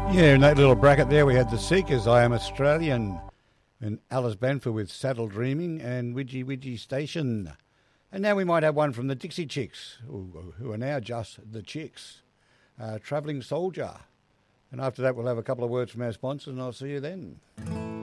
Yeah, in that little bracket there we had the Seekers, I Am Australian, and Alice Banfield with Saddle Dreaming and Widgie Widgie Station. And now we might have one from the Dixie Chicks, who are now just the Chicks, Travelling Soldier. And after that we'll have a couple of words from our sponsors and I'll see you then.